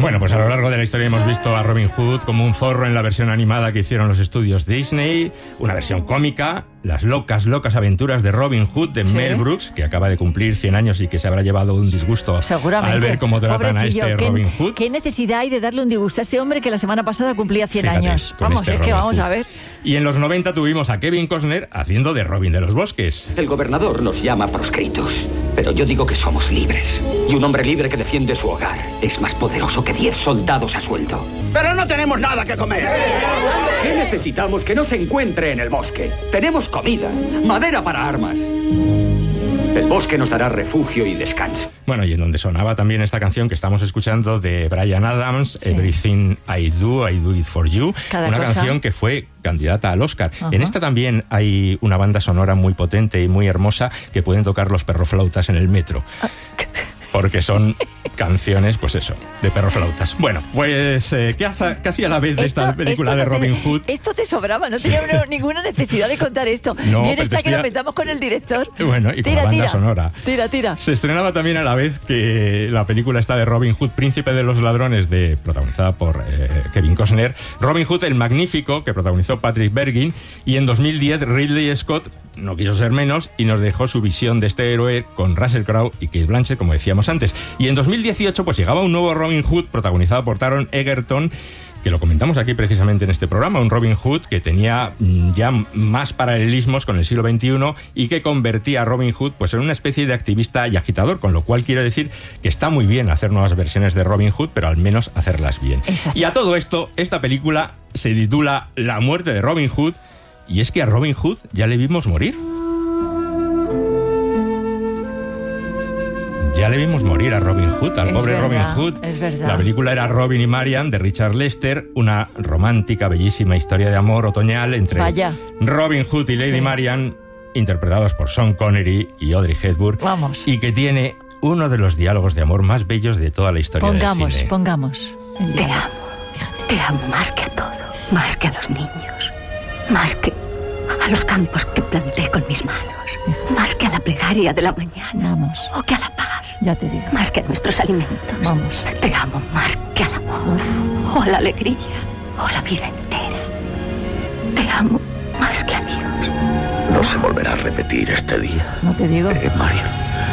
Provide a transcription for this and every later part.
Bueno, pues a lo largo de la historia hemos visto a Robin Hood como un zorro en la versión animada que hicieron los estudios Disney, una versión cómica, las locas aventuras de Robin Hood de Mel Brooks, que acaba de cumplir 100 años y que se habrá llevado un disgusto al ver cómo tratan a este Robin Hood. ¿Qué necesidad hay de darle un disgusto a este hombre que la semana pasada cumplía 100 años? Vamos, es que vamos a ver. Y en los 90 tuvimos a Kevin Costner haciendo de Robin de los Bosques. El gobernador nos llama proscritos, pero yo digo que somos libres. Y un hombre libre que defiende su hogar es más poderoso que 10 soldados a sueldo. ¡Pero no tenemos nada que comer! ¿Qué necesitamos que no se encuentre en el bosque? Tenemos comida, madera para armas. El bosque nos dará refugio y descanso. Bueno, y en donde sonaba también esta canción que estamos escuchando de Bryan Adams, Everything I Do It For You, una canción que fue candidata al Oscar. En esta también hay una banda sonora muy potente y muy hermosa que pueden tocar los perroflautas en el metro. Porque son canciones, pues eso, de perroflautas. Bueno, pues casi a la vez de esta película de Robin Hood. Esto te sobraba, no tenía ninguna necesidad de contar esto. No, bien está que nos metamos con el director. Bueno, y con la banda sonora. Tira. Se estrenaba también a la vez que la película esta de Robin Hood, Príncipe de los Ladrones, protagonizada por Kevin Costner, Robin Hood el Magnífico, que protagonizó Patrick Bergin, y en 2010 Ridley Scott no quiso ser menos y nos dejó su visión de este héroe con Russell Crowe y Cate Blanchett, como decíamos antes. Y en 2018 pues llegaba un nuevo Robin Hood protagonizado por Taron Egerton, que lo comentamos aquí precisamente en este programa, un Robin Hood que tenía ya más paralelismos con el siglo XXI y que convertía a Robin Hood pues en una especie de activista y agitador, con lo cual quiero decir que está muy bien hacer nuevas versiones de Robin Hood, pero al menos hacerlas bien. Exacto. Y a todo esto, esta película se titula La muerte de Robin Hood, y es que a Robin Hood ya le vimos morir. Ya le vimos morir a Robin Hood, al pobre Robin Hood. Es verdad. La película era Robin y Marian, de Richard Lester, una romántica, bellísima historia de amor otoñal entre Robin Hood y Lady Marian, interpretados por Sean Connery y Audrey Hepburn. Vamos. Y que tiene uno de los diálogos de amor más bellos de toda la historia del cine. Pongamos. Te amo más que a todos, más que a los niños, más que a los campos que planté con mis manos, más que a la plegaria de la mañana. Vamos. O que a la paz. Ya te digo. Más que a nuestros alimentos. Vamos. Te amo más que al amor. O a la alegría. O a la vida entera. Te amo más que a Dios. No se volverá a repetir este día. No te digo. Mario,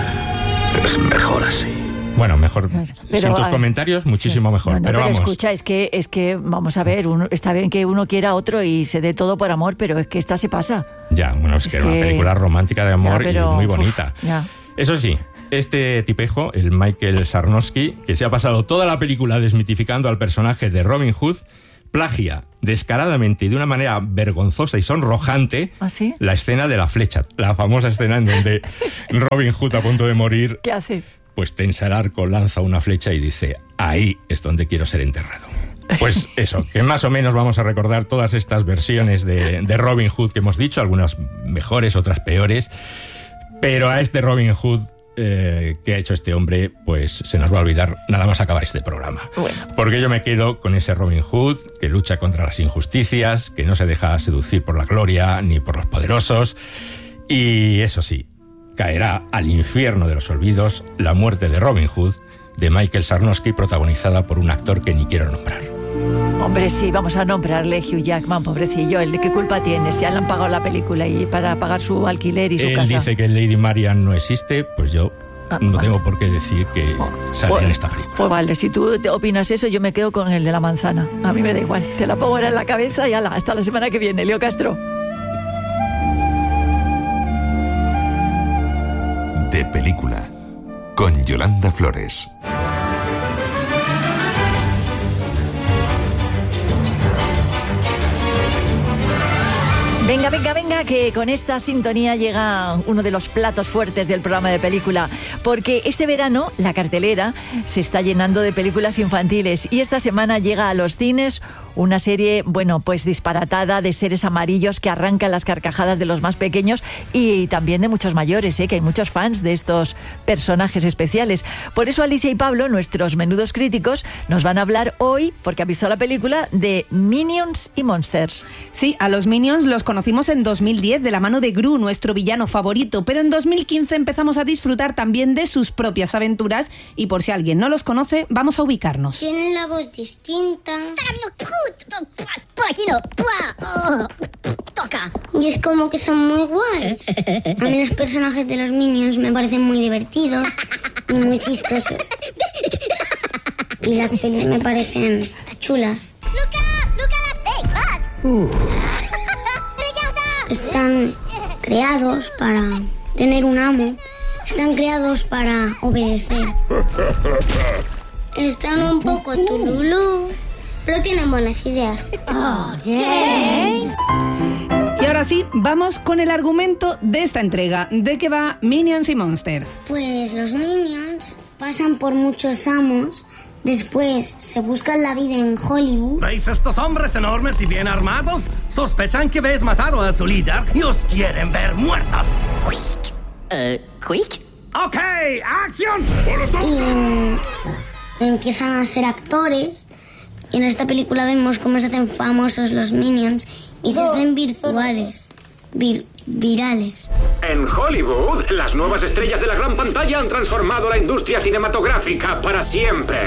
es mejor así. Bueno, mejor. Pero, sin tus comentarios, muchísimo mejor. Bueno, pero vamos. Escucha, es que vamos a ver, está bien que uno quiera a otro y se dé todo por amor, pero es que esta se pasa. Ya, bueno, es que era una película romántica de amor y muy bonita. Ya. Eso sí, este tipejo, el Michael Sarnowski, que se ha pasado toda la película desmitificando al personaje de Robin Hood, plagia descaradamente y de una manera vergonzosa y sonrojante la escena de la flecha, la famosa escena en donde Robin Hood, a punto de morir, ¿qué hace? Pues tensa el arco, lanza una flecha y dice: ahí es donde quiero ser enterrado. Pues eso, que más o menos vamos a recordar todas estas versiones de Robin Hood que hemos dicho, algunas mejores, otras peores, pero a este Robin Hood que ha hecho este hombre, pues se nos va a olvidar nada más acabar este programa. Bueno. Porque yo me quedo con ese Robin Hood que lucha contra las injusticias, que no se deja seducir por la gloria ni por los poderosos, y eso sí, caerá al infierno de los olvidos la muerte de Robin Hood, de Michael Sarnowski, protagonizada por un actor que ni quiero nombrar. Hombre, sí, vamos a nombrarle Hugh Jackman, pobrecillo. ¿El de qué culpa tiene? Si ya le han pagado la película y para pagar su alquiler y su casa. Él dice que Lady Marian no existe, pues yo no tengo por qué decir que sale en esta película. Pues vale, si tú te opinas eso, yo me quedo con el de la manzana. A mí me da igual. Te la pongo ahora en la cabeza y ala, hasta la semana que viene. Leo Castro. De película, con Yolanda Flores. Venga, que con esta sintonía llega uno de los platos fuertes del programa de película, porque este verano la cartelera se está llenando de películas infantiles y esta semana llega a los cines una serie, bueno, pues disparatada de seres amarillos que arrancan las carcajadas de los más pequeños y también de muchos mayores, que hay muchos fans de estos personajes especiales. Por eso Alicia y Pablo, nuestros menudos críticos, nos van a hablar hoy, porque han visto la película, de Minions y Monsters. Sí, a los Minions los conocimos en 2010 de la mano de Gru, nuestro villano favorito, pero en 2015 empezamos a disfrutar también de sus propias aventuras y por si alguien no los conoce, vamos a ubicarnos. Tienen la voz distinta. Por aquí no. Toca. Y es como que son muy guays. A mí los personajes de los Minions me parecen muy divertidos y muy chistosos. Y las pelis me parecen chulas. Están creados para tener un amo. Están creados para obedecer. Están un poco tululú, pero tienen buenas ideas. Y ahora sí, vamos con el argumento de esta entrega. ¿De qué va Minions y Monsters? Pues los Minions pasan por muchos amos. Después se buscan la vida en Hollywood. ¿Veis estos hombres enormes y bien armados? Sospechan que habéis matado a su líder y os quieren ver muertos. ¿Quick? ¡Ok! ¡Acción! Y empiezan a ser actores. Y en esta película vemos cómo se hacen famosos los Minions y se hacen virtuales, virales. En Hollywood, las nuevas estrellas de la gran pantalla han transformado la industria cinematográfica para siempre.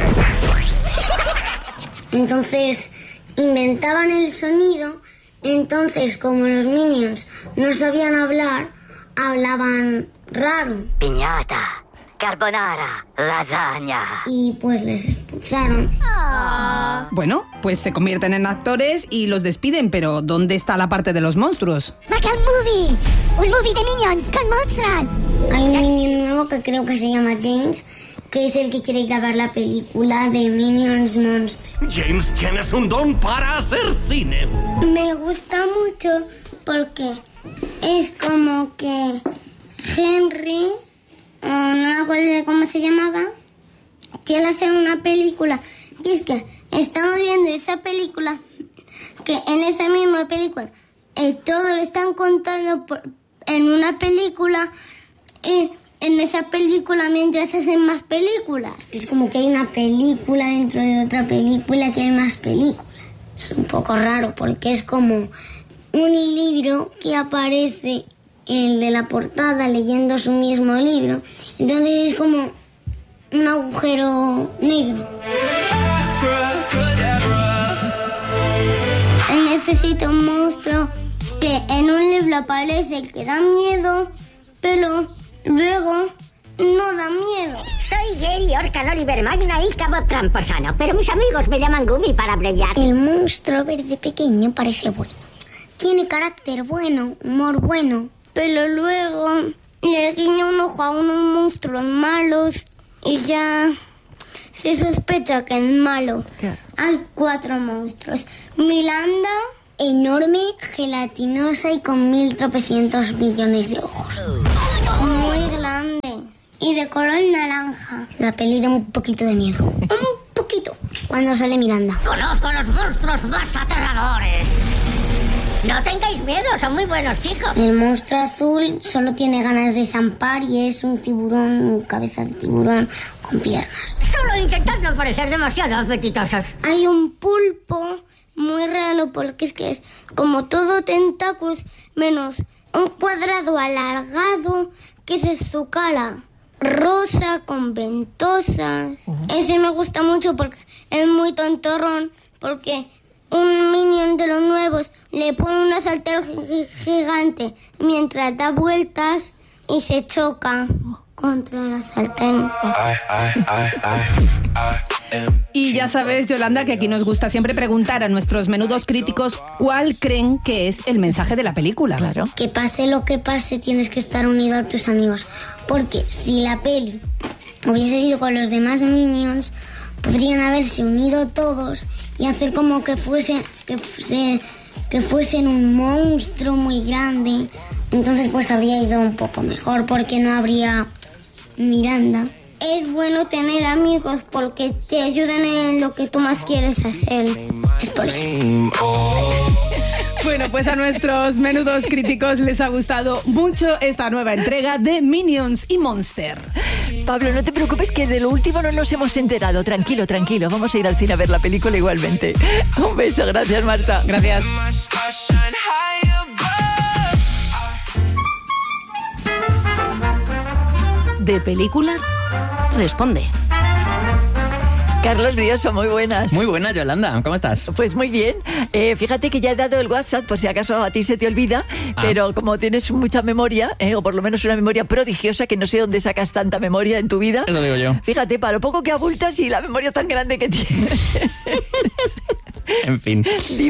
Entonces inventaban el sonido. Entonces, como los Minions no sabían hablar, hablaban raro. Piñata, carbonara, lasaña. Y pues les expulsaron. Bueno, pues se convierten en actores y los despiden, pero ¿dónde está la parte de los monstruos? ¡Maca movie! ¡Un movie de Minions con monstruos! Hay un niño nuevo que creo que se llama James, que es el que quiere grabar la película de Minions Monsters. James, tienes un don para hacer cine. Me gusta mucho porque es como que Henry, no me acuerdo de cómo se llamaba, quiere hacer una película. Y es que estamos viendo esa película, que en esa misma película todo lo están contando en una película y en esa película mientras hacen más películas. Es como que hay una película dentro de otra película, que hay más películas. Es un poco raro porque es como un libro que aparece el de la portada leyendo su mismo libro. Entonces es como un agujero negro. Necesita un monstruo que en un libro aparece que da miedo, pero luego no da miedo. Soy Gary Orcan Oliver Magna y Cabo Tramposano, pero mis amigos me llaman Gumi para abreviar. El monstruo verde pequeño parece bueno. Tiene carácter bueno, humor bueno, pero luego le guiña un ojo a unos monstruos malos y ya se sospecha que es malo. ¿Qué? Hay 4 monstruos. Miranda, enorme, gelatinosa y con 1.300 millones de ojos. Muy grande y de color naranja. La peli da un poquito de miedo. Un poquito. Cuando sale Miranda. Conozco los monstruos más aterradores. No tengáis miedo, son muy buenos chicos. El monstruo azul solo tiene ganas de zampar y es un tiburón, cabeza de tiburón con piernas. Solo intentad no parecer demasiado apetitosos. Hay un pulpo muy raro porque es que es como todo tentáculos menos un cuadrado alargado que es su cara. Rosa con ventosas. Ese me gusta mucho porque es muy tontorrón, porque un Minion de los nuevos le pone una sartén gigante mientras da vueltas y se choca contra la sartén. Y ya sabes, Yolanda, que aquí nos gusta siempre preguntar a nuestros menudos críticos cuál creen que es el mensaje de la película. Claro. Que pase lo que pase, tienes que estar unido a tus amigos. Porque si la peli hubiese ido con los demás Minions, podrían haberse unido todos y hacer como que fuesen un monstruo muy grande. Entonces pues habría ido un poco mejor porque no habría Miranda es bueno tener amigos porque te ayudan en lo que tú más quieres hacer. Es por eso. Bueno, pues a nuestros menudos críticos les ha gustado mucho esta nueva entrega de Minions y Monster. Pablo, no te preocupes que de lo último no nos hemos enterado. Tranquilo, tranquilo. Vamos a ir al cine a ver la película igualmente. Un beso. Gracias, Marta. Gracias. De película, responde. Carlos Rioso, muy buenas. Muy buenas, Yolanda. ¿Cómo estás? Pues muy bien. Fíjate que ya he dado el WhatsApp, por si acaso a ti se te olvida, pero como tienes mucha memoria, o por lo menos una memoria prodigiosa, que no sé dónde sacas tanta memoria en tu vida. Eso digo yo. Fíjate, para lo poco que abultas y la memoria tan grande que tienes. En fin.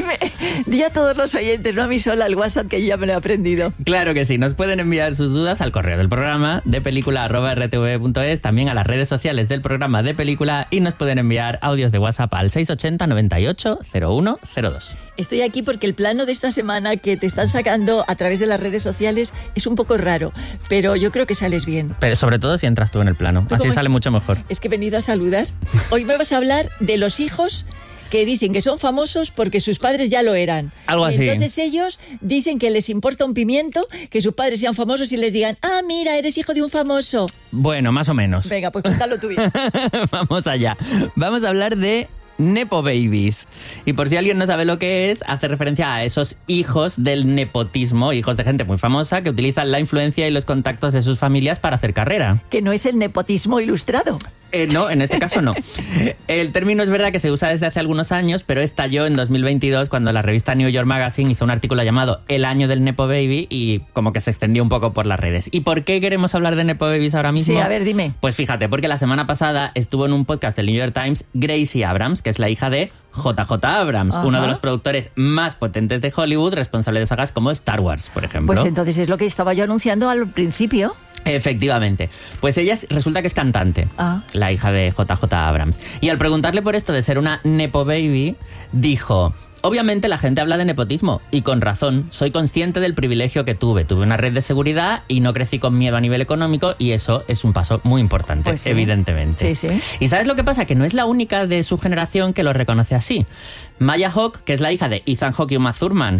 Di a todos los oyentes, no a mí sola, el WhatsApp, que yo ya me lo he aprendido. Claro que sí. Nos pueden enviar sus dudas al correo del programa de película@rtv.es, también a las redes sociales del programa de película, y nos pueden enviar audios de WhatsApp al 680 98 0102. Estoy aquí porque el plano de esta semana que te están sacando a través de las redes sociales es un poco raro, pero yo creo que sales bien. Pero sobre todo si entras tú en el plano. Así sale mucho mejor. Es que he venido a saludar. Hoy me vas a hablar de los hijos que dicen que son famosos porque sus padres ya lo eran. Algo así. Entonces ellos dicen que les importa un pimiento que sus padres sean famosos y les digan: ah, mira, eres hijo de un famoso. Bueno, más o menos. Venga, pues cuéntalo tú bien. Vamos allá. Vamos a hablar de Nepo Babies. Y por si alguien no sabe lo que es, hace referencia a esos hijos del nepotismo, hijos de gente muy famosa que utilizan la influencia y los contactos de sus familias para hacer carrera. Que no es el nepotismo ilustrado. No, en este caso no. El término es verdad que se usa desde hace algunos años, pero estalló en 2022 cuando la revista New York Magazine hizo un artículo llamado El año del Nepo Baby y como que se extendió un poco por las redes. ¿Y por qué queremos hablar de Nepo Babies ahora mismo? Sí, a ver, dime. Pues fíjate, porque la semana pasada estuvo en un podcast del New York Times Gracie Abrams, que es la hija de JJ Abrams, uno de los productores más potentes de Hollywood, responsable de sagas como Star Wars, por ejemplo. Pues entonces es lo que estaba yo anunciando al principio. Efectivamente. Pues ella resulta que es cantante, la hija de JJ Abrams. Y al preguntarle por esto de ser una Nepo Baby, dijo: obviamente la gente habla de nepotismo, y con razón. Soy consciente del privilegio que tuve. Tuve una red de seguridad y no crecí con miedo a nivel económico, y eso es un paso muy importante, pues sí, evidentemente. Sí, sí. ¿Y sabes lo que pasa? Que no es la única de su generación que lo reconoce así. Maya Hawke, que es la hija de Ethan Hawke y Uma Thurman,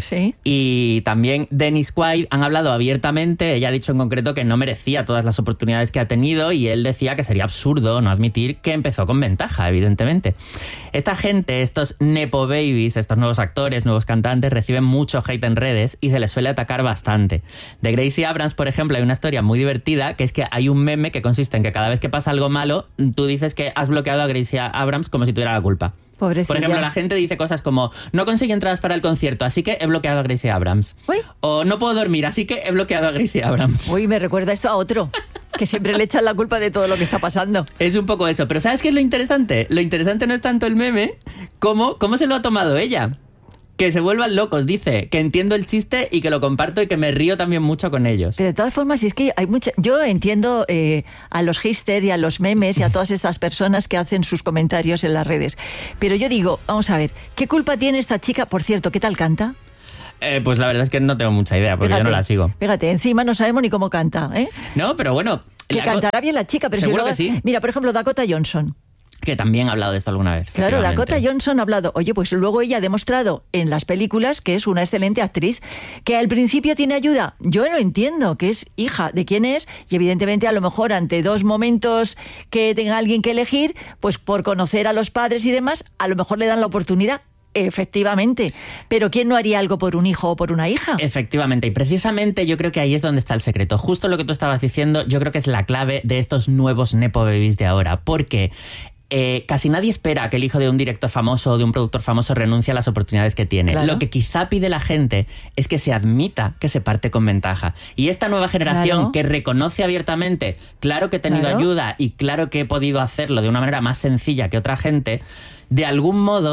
y también Dennis Quaid, han hablado abiertamente. Ella ha dicho en concreto que no merecía todas las oportunidades que ha tenido, y él decía que sería absurdo no admitir que empezó con ventaja, evidentemente. Esta gente, estos Nepo Babies, estos nuevos actores, nuevos cantantes, reciben mucho hate en redes y se les suele atacar bastante. De Gracie Abrams, por ejemplo, hay una historia muy divertida, que es que hay un meme que consiste en que cada vez que pasa algo malo, tú dices que has bloqueado a Gracie Abrams como si tuviera la culpa. Pobrecilla. Por ejemplo, la gente dice cosas como: no consigo entradas para el concierto, así que he bloqueado a Gracie Abrams. Uy. O no puedo dormir, así que he bloqueado a Gracie Abrams. Uy, me recuerda esto a otro, que siempre le echan la culpa de todo lo que está pasando. Es un poco eso, pero ¿sabes qué es lo interesante? Lo interesante no es tanto el meme como cómo se lo ha tomado ella. Que se vuelvan locos, dice, que entiendo el chiste y que lo comparto y que me río también mucho con ellos. Pero de todas formas, es que hay mucha... Yo entiendo a los hipsters y a los memes y a todas estas personas que hacen sus comentarios en las redes. Pero yo digo, vamos a ver, ¿qué culpa tiene esta chica? Por cierto, ¿qué tal canta? Pues la verdad es que no tengo mucha idea, porque yo no la sigo. Fíjate, encima no sabemos ni cómo canta, ¿eh? No, pero bueno... Que cantará bien la chica, pero seguro si luego... que sí. Mira, por ejemplo, Dakota Johnson. Que también ha hablado de esto alguna vez. Claro, Dakota Johnson ha hablado. Oye, pues luego ella ha demostrado en las películas que es una excelente actriz, que al principio tiene ayuda. Yo lo entiendo, que es hija de quién es, y evidentemente a lo mejor ante dos momentos que tenga alguien que elegir, pues por conocer a los padres y demás, a lo mejor le dan la oportunidad. Efectivamente, pero ¿quién no haría algo por un hijo o por una hija? Efectivamente, y precisamente yo creo que ahí es donde está el secreto. Justo lo que tú estabas diciendo, yo creo que es la clave de estos nuevos Nepo Babies de ahora, porque... casi nadie espera que el hijo de un director famoso o de un productor famoso renuncie a las oportunidades que tiene. Claro. Lo que quizá pide la gente es que se admita que se parte con ventaja. Y esta nueva generación que reconoce abiertamente, claro que he tenido ayuda y claro que he podido hacerlo de una manera más sencilla que otra gente, de algún modo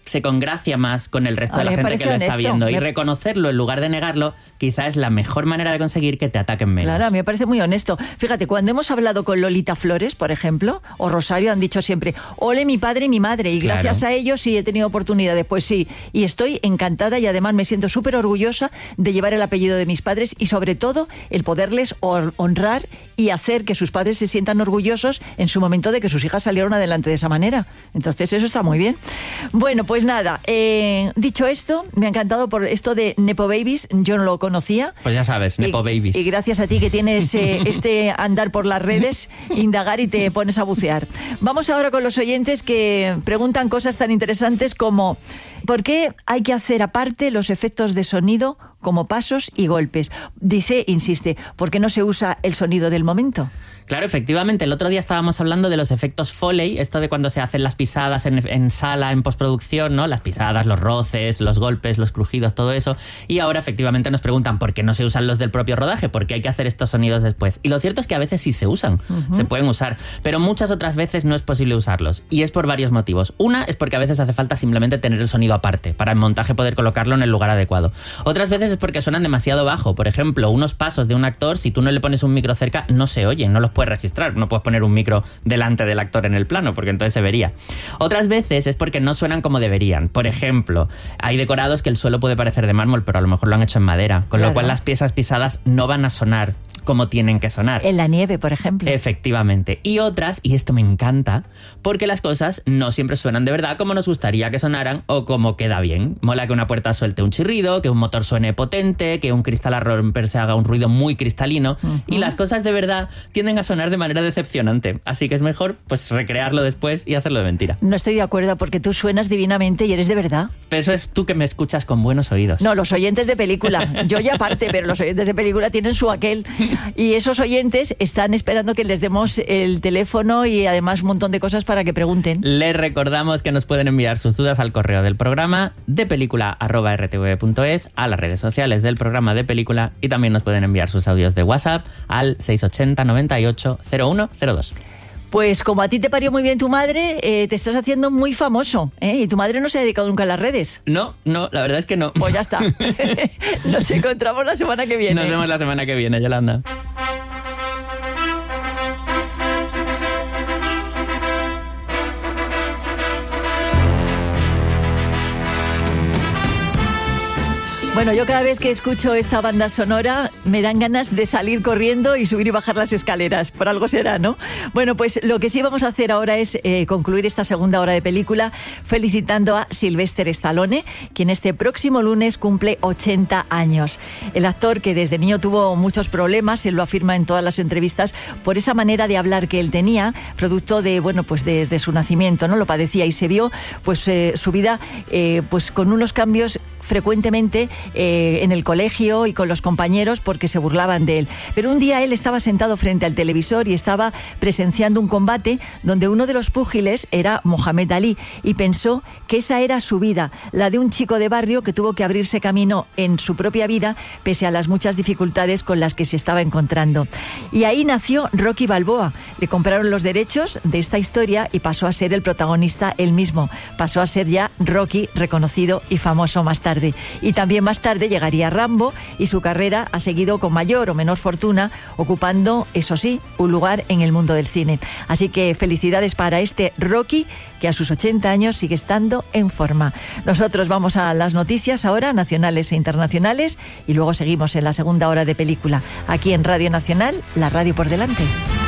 se congracia más con el resto de la gente que lo está honesto. viendo. Y reconocerlo en lugar de negarlo, quizá es la mejor manera de conseguir que te ataquen menos. Claro, a mí me parece muy honesto. Fíjate, cuando hemos hablado con Lolita Flores, por ejemplo, o Rosario, han dicho siempre, ole mi padre y mi madre, y Claro. gracias a ellos sí he tenido oportunidades. Pues sí, y estoy encantada y además me siento súper orgullosa de llevar el apellido de mis padres y sobre todo el poderles honrar y hacer que sus padres se sientan orgullosos en su momento de que sus hijas salieron adelante de esa manera. Entonces eso está muy bien. Bueno, pues nada, dicho esto, me ha encantado por esto de Nepo Babies, yo no lo conocía. Pues ya sabes, Nepo Babies. Y gracias a ti que tienes este andar por las redes, indagar y te pones a bucear. Vamos ahora con los oyentes que preguntan cosas tan interesantes como ¿por qué hay que hacer aparte los efectos de sonido como pasos y golpes? Insiste, ¿por qué no se usa el sonido del momento? Claro, efectivamente, el otro día estábamos hablando de los efectos Foley, esto de cuando se hacen las pisadas en sala, en postproducción, ¿no? Las pisadas, los roces, los golpes, los crujidos, todo eso. Y ahora efectivamente nos preguntan por qué no se usan los del propio rodaje, por qué hay que hacer estos sonidos después. Y lo cierto es que a veces sí se usan, se pueden usar, pero muchas otras veces no es posible usarlos. Y es por varios motivos. Una es porque a veces hace falta simplemente tener el sonido aparte, para en montaje poder colocarlo en el lugar adecuado. Otras veces es porque suenan demasiado bajo. Por ejemplo, unos pasos de un actor, si tú no le pones un micro cerca, no se oyen, no los puedes registrar. No puedes poner un micro delante del actor en el plano, porque entonces se vería. Otras veces es porque no suenan como deberían. Por ejemplo, hay decorados que el suelo puede parecer de mármol, pero a lo mejor lo han hecho en madera, con lo cual las piezas pisadas no van a sonar como tienen que sonar. En la nieve, por ejemplo. Efectivamente. Y otras, y esto me encanta, porque las cosas no siempre suenan de verdad como nos gustaría que sonaran o como queda bien. Mola que una puerta suelte un chirrido, que un motor suene potente, que un cristal al romperse haga un ruido muy cristalino. Y las cosas de verdad tienden a sonar de manera decepcionante. Así que es mejor pues recrearlo después y hacerlo de mentira. No estoy de acuerdo porque tú suenas divinamente y eres de verdad. Pero eso es tú que me escuchas con buenos oídos. No, los oyentes de película. Yo ya aparte, pero los oyentes de película tienen su aquel. Y esos oyentes están esperando que les demos el teléfono y además un montón de cosas para que pregunten. Les recordamos que nos pueden enviar sus dudas al correo del programa depelícula@rtv.es, a las redes sociales del programa de película y también nos pueden enviar sus audios de WhatsApp al 680 98 0102. Pues como a ti te parió muy bien tu madre, te estás haciendo muy famoso, ¿eh? Y tu madre no se ha dedicado nunca a las redes. No, la verdad es que no. Pues ya está. Nos encontramos la semana que viene. Nos vemos la semana que viene, Yolanda. Bueno, yo cada vez que escucho esta banda sonora me dan ganas de salir corriendo y subir y bajar las escaleras. Por algo será, ¿no? Bueno, pues lo que sí vamos a hacer ahora es concluir esta segunda hora de película felicitando a Sylvester Stallone, quien este próximo lunes cumple 80 años. El actor que desde niño tuvo muchos problemas, él lo afirma en todas las entrevistas, por esa manera de hablar que él tenía, producto de, bueno, pues desde su nacimiento, ¿no? Lo padecía y se vio, pues, su vida, pues con unos cambios frecuentemente en el colegio y con los compañeros porque se burlaban de él. Pero un día él estaba sentado frente al televisor y estaba presenciando un combate donde uno de los púgiles era Mohamed Ali y pensó que esa era su vida, la de un chico de barrio que tuvo que abrirse camino en su propia vida pese a las muchas dificultades con las que se estaba encontrando. Y ahí nació Rocky Balboa. Le compraron los derechos de esta historia y pasó a ser el protagonista él mismo. Pasó a ser ya Rocky, reconocido y famoso más tarde. Y también más tarde llegaría Rambo y su carrera ha seguido con mayor o menor fortuna, ocupando, eso sí, un lugar en el mundo del cine. Así que felicidades para este Rocky, que a sus 80 años sigue estando en forma. Nosotros vamos a las noticias ahora, nacionales e internacionales, y luego seguimos en la segunda hora de película, aquí en Radio Nacional, la radio por delante.